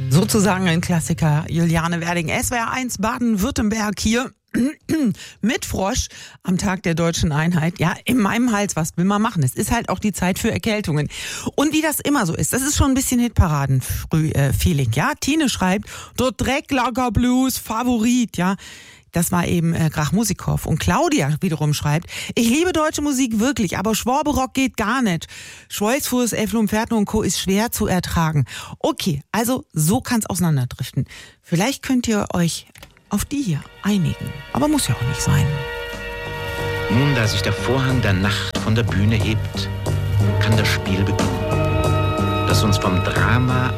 Sozusagen ein Klassiker. Juliane Werding, SWR1 Baden-Württemberg hier mit Frosch am Tag der Deutschen Einheit. Ja, in meinem Hals, was will man machen? Es ist halt auch die Zeit für Erkältungen. Und wie das immer so ist, das ist schon ein bisschen Hitparaden-Feeling, ja. Tine schreibt, der Drecklager Blues Favorit, ja. Das war eben Grach Musikhoff. Und Claudia wiederum schreibt, ich liebe deutsche Musik wirklich, aber Schwaberock geht gar nicht. Schweißfuß, Äffel und Pferden und Co. ist schwer zu ertragen. Okay, also so kann's auseinanderdriften. Vielleicht könnt ihr euch auf die hier einigen. Aber muss ja auch nicht sein. Nun, da sich der Vorhang der Nacht von der Bühne hebt, kann das Spiel beginnen, das uns vom Drama